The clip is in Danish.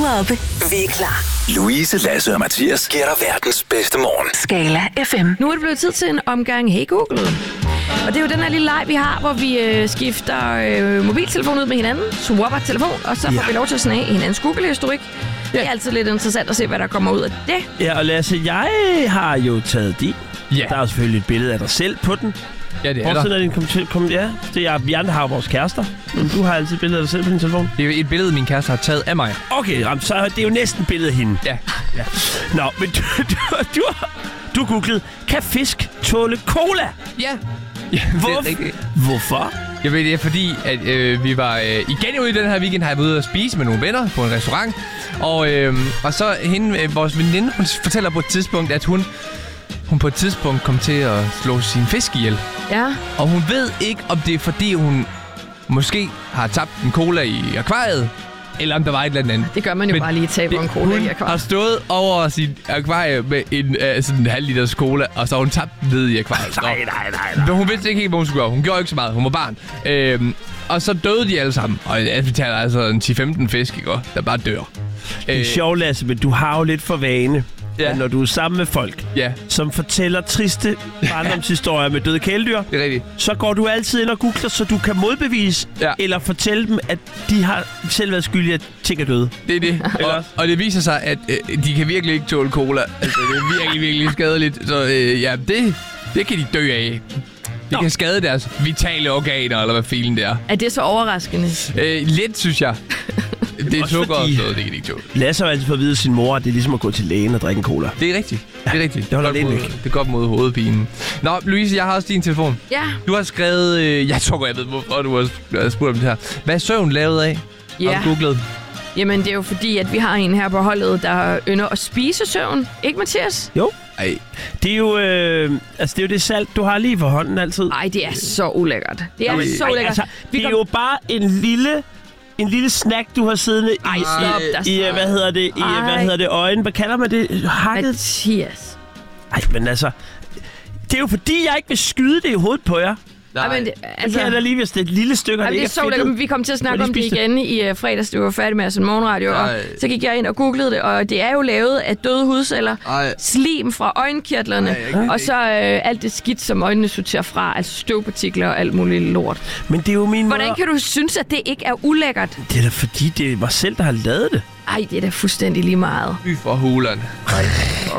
er oppe. Vi er klar. Louise, Lasse og Mathias giver dig verdens bedste morgen. Skala FM. Nu er det blevet tid til en omgang Hey Google. Og det er jo den her lille leg, vi har, hvor vi skifter mobiltelefon ud med hinanden, swapper telefon, og så får vi lov til at snage i hinandens Google-historik. Det er altid lidt interessant at se, hvad der kommer ud af det. Ja, og Lasse, jeg har jo taget din. Ja. Der er jo selvfølgelig et billede af dig selv på den. Ja, det er der. Det er, vi andre har jo vores kærester, men du har altid et billede af dig selv på din telefon. Det er jo et billede, min kæreste har taget af mig. Okay, så er det jo næsten et billede af hende. Ja. Nå, men du googlede, kan fisk tåle cola? Ja. Ja, det er rigtigt. Hvorfor? Jeg ved, det er fordi, at vi var igen ude i den her weekend, har jeg været ude at spise med nogle venner på en restaurant. Og så vores veninde, hun fortæller på et tidspunkt, at hun på et tidspunkt kom til at slå sin fisk ihjel. Ja. Og hun ved ikke, om det er fordi, hun måske har tabt en cola i akvariet, eller om der var et eller andet. Det gør man jo bare lige tabe en cola i akvariet. Hun har stået over sin akvarie med sådan en halv liters cola, og så har hun tabt den ned i akvariet. Nej. Men hun vidste ikke helt, hvad hun skulle gøre. Hun gjorde ikke så meget. Hun var barn. Og så døde de alle sammen. Og vi taler altså en 10-15 fisk, ikke? Der bare dør. Det er sjovt, Lasse, men du har jo lidt for vane, at når du er sammen med folk, som fortæller triste barndomshistorier med døde kæledyr, det er rigtigt. Så går du altid ind og googler, så du kan modbevise eller fortælle dem, at de har selv været skyldige, at ting er døde. Det er det. Og det viser sig, at de kan virkelig ikke tåle cola. Altså, det er virkelig, virkelig skadeligt. Så det kan de dø af. Det kan skade deres vitale organer, eller hvad filen det er. Er det så overraskende? Lidt, synes jeg. Det er sukker og noget, det kan de ikke tåle. Lasse har altid fået at vide af sin mor, at det er ligesom at gå til lægen og drikke en cola. Det er rigtigt. Det er rigtigt. Det holder lidt væk. Det er godt mod hovedpinen. Nå, Louise, jeg har også din telefon. Ja. Du har skrevet... jeg tror, jeg ved, hvorfor du har spurgt om det her. Hvad er søvn lavet af? Ja. Har du googlet? Jamen, det er jo fordi, at vi har en her på holdet, der ynder at spise søvn. Ikke, Mathias? Jo. Ej. Det er jo, det er jo det salt, du har lige for hånden altid. Nej, det er så ulækkert. Det er så ulækkert. Altså, det er jo bare en lille snack, du har siddende i øjne. Hvad kalder man det? Hakket? Mathias. Ej, men altså, det er jo fordi, jeg ikke vil skyde det i hovedet på jer. Nej. Men det kan jeg da lige, hvis det er et lille stykke, og det ikke er så ulækkert. Vi kom til at snakke om det igen i fredags, det var færdig med at sende morgenradio, og så gik jeg ind og googlede det, og det er jo lavet af døde hudceller, slim fra øjenkirtlerne, og så alt det skidt, som øjnene sorterer fra, altså støvpartikler og alt muligt lort. Men det er jo min Hvordan kan du synes, at det ikke er ulækkert? Det er da fordi, det var selv, der har lavet det. Ej, det er da fuldstændig lige meget. Fy for hulerne.